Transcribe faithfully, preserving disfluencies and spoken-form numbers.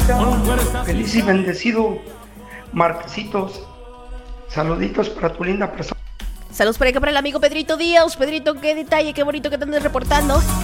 Feliz y bendecido martesitos. Saluditos para tu linda persona. Saludos por acá para el amigo Pedrito Díaz. Pedrito, qué detalle, qué bonito que te andes reportando.